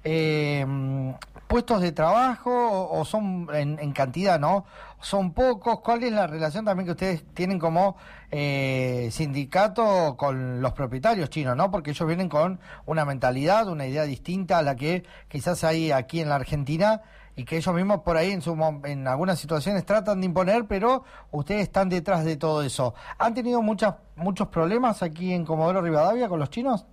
puestos de trabajo o son en cantidad, ¿no? ¿Son pocos? ¿Cuál es la relación también que ustedes tienen como sindicato con los propietarios chinos, ¿no? Porque ellos vienen con una mentalidad, una idea distinta a la que quizás hay aquí en la Argentina y que ellos mismos por ahí en algunas situaciones tratan de imponer, pero ustedes están detrás de todo eso. ¿Han tenido muchos problemas aquí en Comodoro Rivadavia con los chinos?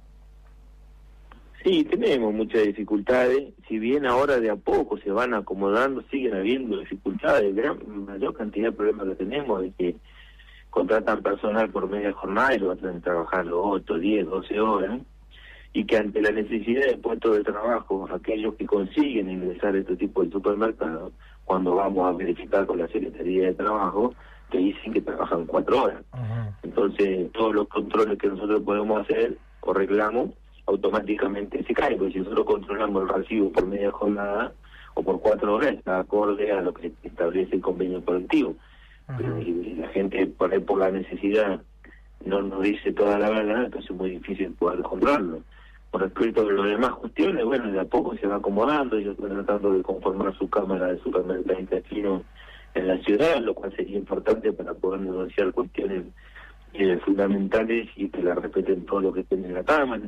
Sí, tenemos muchas dificultades, si bien ahora de a poco se van acomodando, siguen habiendo dificultades, la mayor cantidad de problemas que tenemos es que contratan personal por media jornada y lo hacen trabajar 8, 10, 12 horas, y que ante la necesidad de puestos de trabajo, aquellos que consiguen ingresar a este tipo de supermercados, cuando vamos a verificar con la Secretaría de Trabajo, te dicen que trabajan 4 horas. Uh-huh. Entonces, todos los controles que nosotros podemos hacer o reclamos, automáticamente se cae, porque si nosotros controlamos el recibo por media jornada o por 4 horas, está acorde a lo que establece el convenio colectivo. Uh-huh. Pero y la gente por la necesidad no nos dice toda la verdad, entonces es muy difícil poder controlarlo. Por respecto a las demás cuestiones, bueno, de a poco se va acomodando, ellos están tratando de conformar su cámara de supermercados intestinos en la ciudad, lo cual sería importante para poder negociar cuestiones fundamentales y que la respeten todo lo que esté en la cámara.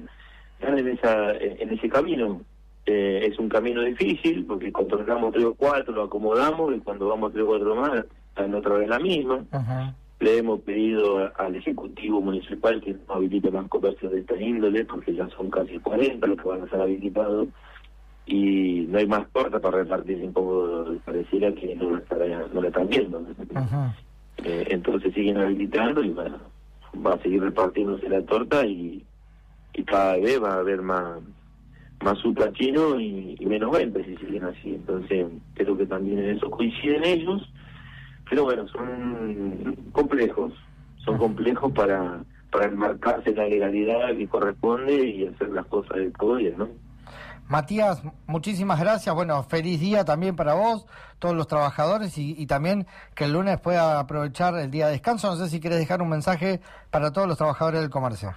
En ese camino, es un camino difícil porque controlamos 3 o 4, lo acomodamos y cuando vamos 3 o 4 más están otra vez la misma. Uh-huh. Le hemos pedido al Ejecutivo Municipal que nos habilite más comercios de esta índole porque ya son casi 40 los que van a ser habilitados y no hay más torta para repartir, un poco pareciera que no la están viendo. Uh-huh. Entonces siguen habilitando y va a seguir repartiéndose la torta y cada vez va a haber más super chino y menos ventas si siguen así. Entonces creo que también en eso coinciden ellos, pero bueno, son complejos para enmarcarse la legalidad que corresponde y hacer las cosas de todo bien, ¿no? Matías, muchísimas gracias. Bueno, feliz día también para vos, todos los trabajadores y también que el lunes pueda aprovechar el día de descanso. No sé si querés dejar un mensaje para todos los trabajadores del comercio.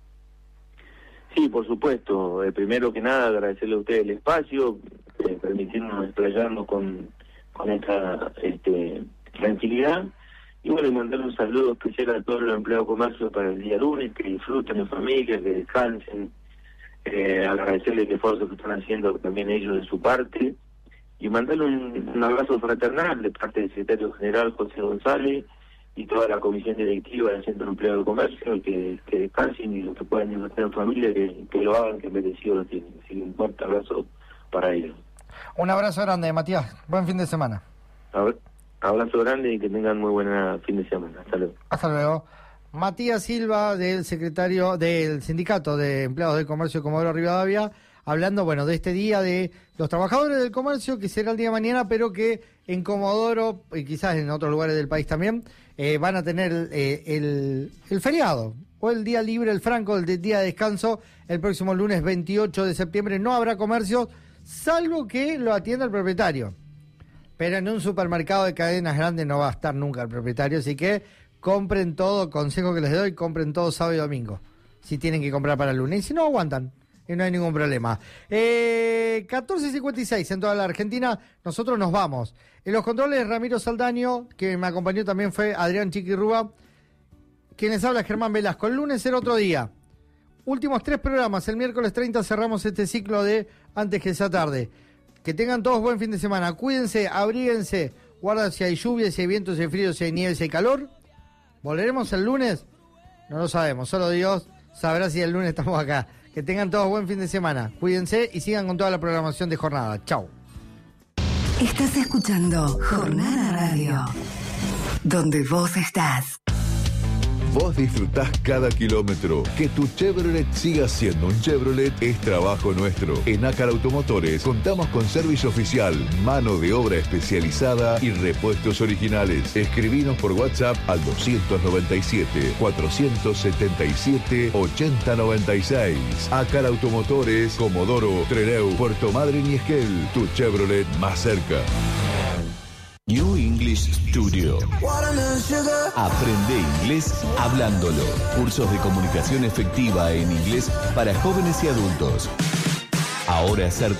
Sí, por supuesto. Primero que nada, agradecerle a ustedes el espacio, permitirnos explayarnos con esta tranquilidad. Y bueno, mandar un saludo especial a todos los empleados de comercio para el día lunes, que disfruten en familia, que descansen. Agradecerles el esfuerzo que están haciendo también ellos de su parte. Y mandarle un abrazo fraternal de parte del secretario general José González y toda la comisión directiva del Centro de Empleo de Comercio, que descansen y los que puedan disfrutar en familia, que lo hagan, que merecido lo tienen. Así que un fuerte abrazo para ellos. Un abrazo grande, Matías. Buen fin de semana. Abrazo grande y que tengan muy buen fin de semana. Hasta luego. Hasta luego. Matías Silva, del secretario del Sindicato de Empleados del Comercio de Comodoro Rivadavia, hablando, bueno, de este día de los trabajadores del comercio, que será el día de mañana, pero que en Comodoro, y quizás en otros lugares del país también, van a tener el feriado, o el día libre, el franco, el día de descanso, el próximo lunes 28 de septiembre. No habrá comercio, salvo que lo atienda el propietario. Pero en un supermercado de cadenas grandes no va a estar nunca el propietario, así que compren todo, consejo que les doy, compren todo sábado y domingo, si tienen que comprar para el lunes, y si no, aguantan, y no hay ningún problema. 14:56 en toda la Argentina, nosotros nos vamos. En los controles, Ramiro Saldaño, que me acompañó también fue Adrián Chiquirrúa, quien les habla Germán Velasco. El lunes será otro día. Últimos 3 programas, el miércoles 30 cerramos este ciclo de Antes que sea tarde. Que tengan todos buen fin de semana, cuídense, abríguense, guarda si hay lluvia, si hay viento, si hay frío, si hay nieve, si hay calor. ¿Volveremos el lunes? No lo sabemos, solo Dios sabrá si el lunes estamos acá. Que tengan todos buen fin de semana, cuídense y sigan con toda la programación de Jornada. Chau. Estás escuchando Jornada Radio, donde vos estás. Vos disfrutás cada kilómetro. Que tu Chevrolet siga siendo un Chevrolet es trabajo nuestro. En Ácar Automotores contamos con servicio oficial, mano de obra especializada y repuestos originales. Escribinos por WhatsApp al 297-477-8096. Ácar Automotores, Comodoro, Trelew, Puerto Madryn y Esquel. Tu Chevrolet más cerca. New English Studio. Aprende inglés hablándolo. Cursos de comunicación efectiva en inglés para jóvenes y adultos. Ahora